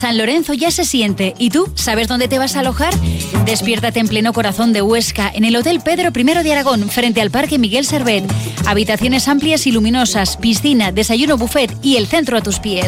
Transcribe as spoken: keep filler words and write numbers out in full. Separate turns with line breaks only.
San Lorenzo ya se siente. ¿Y tú? ¿Sabes dónde te vas a alojar? Despiértate en pleno corazón de Huesca, en el Hotel Pedro primero de Aragón, frente al Parque Miguel Servet. Habitaciones amplias y luminosas, piscina, desayuno buffet y el centro a tus pies.